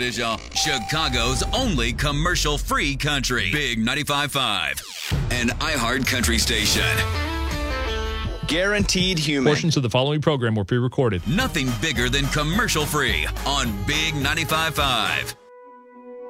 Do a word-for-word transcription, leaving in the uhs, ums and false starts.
it is, y'all. Chicago's only commercial-free country. Big ninety-five point five. An iHeart country station. Guaranteed human. Portions of the following program were pre-recorded. Nothing bigger than commercial-free on Big ninety-five point five.